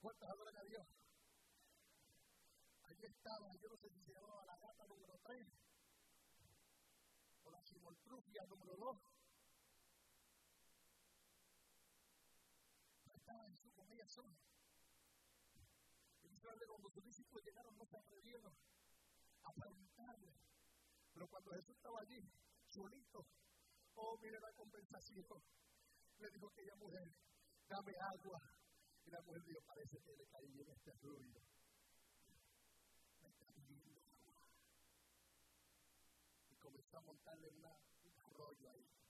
¿Cuántos adoran a Dios? Allí estaba, yo no sé si se llamaba la gata número 3 o la simoltrufia número 2. Estaba en su comida sola. Y cuando sus discípulos llegaron, no se atrevieron a preguntarle. Pero cuando Jesús estaba allí, solito, mire la conversación. Le dijo a aquella mujer, dame agua. Y la mujer dijo, parece que le cae bien este ruido. Me está pidiendo agua. Y comenzó a montarle un arroyo ahí.